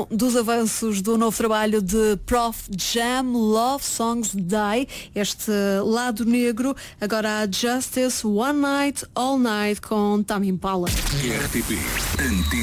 dos avanços do novo trabalho de Prof Jam, Love Songs Die, este lado negro. Agora a Justice, One Night, All Night com Tame Impala. RTP